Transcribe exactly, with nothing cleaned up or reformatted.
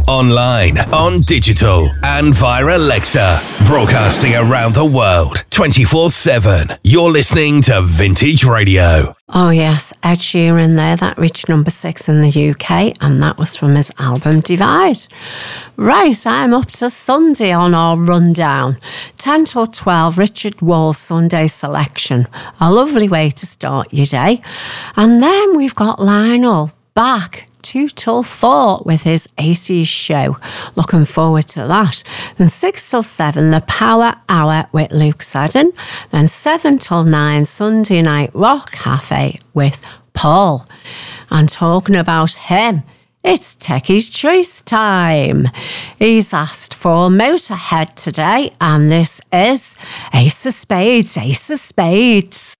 online, on digital, and via Alexa. Broadcasting around the world, twenty-four seven. You're listening to Vintage Radio. Oh yes, Ed Sheeran there, that reached number six in the U K, and that was from his album Divide. Right, I'm up to Sunday on our rundown. ten till twelve, Richard Wall's Sunday Selection. A lovely way to start your day. And then we've got Lionel back two till four with his eighties show. Looking forward to that. Then six till seven, the Power Hour with Luke Sadden. Then seven till nine, Sunday Night Rock Cafe with Paul. And talking about him, it's Techie's Choice time. He's asked for Motorhead today, and this is Ace of Spades, Ace of Spades.